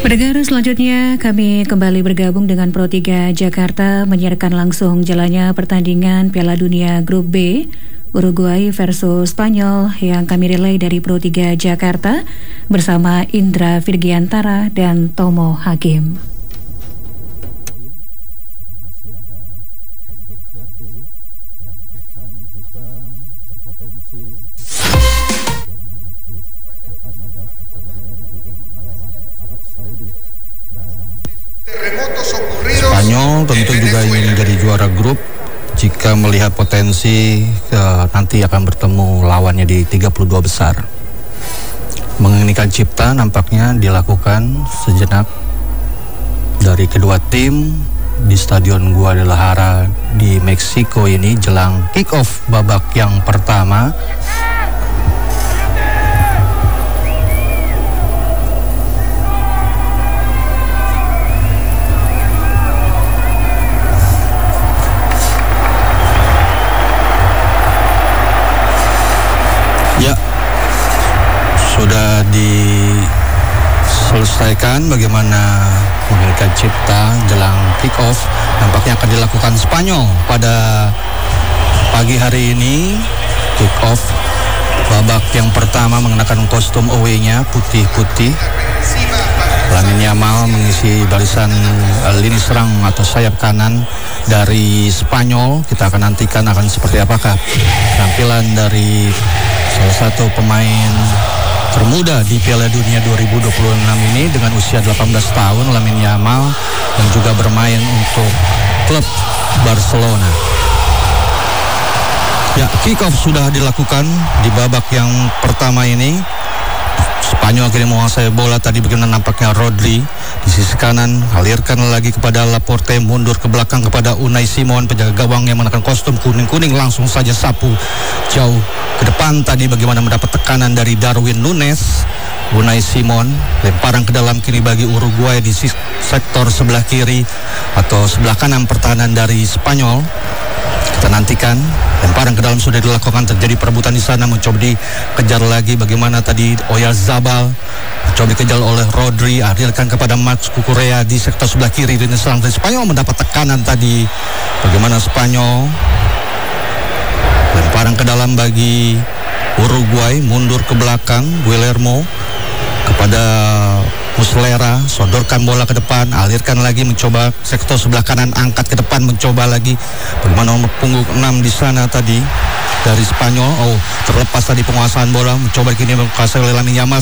Pendengar, selanjutnya kami kembali bergabung dengan Pro 3 Jakarta menyiarkan langsung jalannya pertandingan Piala Dunia Grup B Uruguay versus Spanyol yang kami relay dari Pro 3 Jakarta bersama Indra Virgiantara dan Tomo Hakim. Masih ada Tanjung Verde yang akan juga berpotensi bagaimana nanti akan ada pertandingan juga melawan Arab Saudi. Dan Spanyol tentu juga ingin menjadi juara grup jika melihat potensi nanti akan bertemu lawannya di 32 besar. Mengeningkan cipta nampaknya dilakukan sejenak dari kedua tim di Stadion Guadalajara di Meksiko ini jelang kick-off babak yang pertama. Ya, sudah diselesaikan bagaimana mengeningkan cipta jelang kick-off. Nampaknya akan dilakukan Spanyol pada pagi hari ini. Kick-off babak yang pertama mengenakan kostum away-nya putih-putih. Lamine Yamal mengisi barisan lini serang atau sayap kanan dari Spanyol. Kita akan nantikan akan seperti apakah tampilan dari salah satu pemain termuda di Piala Dunia 2026 ini dengan usia 18 tahun, Lamine Yamal, yang juga bermain untuk klub Barcelona. Ya, kick-off sudah dilakukan di babak yang pertama ini. Spanyol akhirnya menguasai bola. Tadi bagaimana nampaknya Rodri di sisi kanan, alirkan lagi kepada Laporte, mundur ke belakang kepada Unai Simon, penjaga gawang yang mengenakan kostum kuning-kuning, langsung saja sapu jauh ke depan. Tadi bagaimana mendapat tekanan dari Darwin Nunes. Unai Simon lemparan ke dalam kiri bagi Uruguay di sektor sebelah kiri atau sebelah kanan pertahanan dari Spanyol. Kita nantikan lemparan ke dalam sudah dilakukan, terjadi perebutan di sana, mencoba dikejar lagi bagaimana tadi Oyarzabal, mencoba dikejar oleh Rodri, alirkan kepada Marc Cucurella di sektor sebelah kiri dan serang dari Spanyol mendapat tekanan tadi. Bagaimana Spanyol lemparan ke dalam bagi Uruguay, mundur ke belakang Guillermo kepada Muslera, sodorkan bola ke depan, alirkan lagi, mencoba sektor sebelah kanan, angkat ke depan, mencoba lagi. Bagaimana nomor punggung 6 di sana tadi dari Spanyol. Terlepas tadi penguasaan bola, mencoba kini menguasai oleh Lamine Yamal.